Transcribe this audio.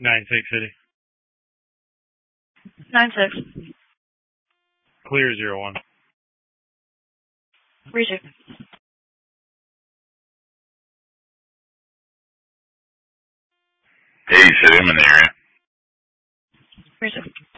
9-6 City. 9-6. Clear 0-1. Reaching. Hey, City, I'm in the area. Reaching.